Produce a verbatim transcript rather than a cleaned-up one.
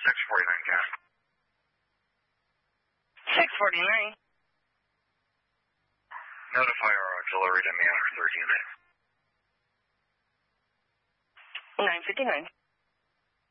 six forty-nine, Cat. six forty-nine. Notify our auxiliary to man our third unit. nine fifty-nine.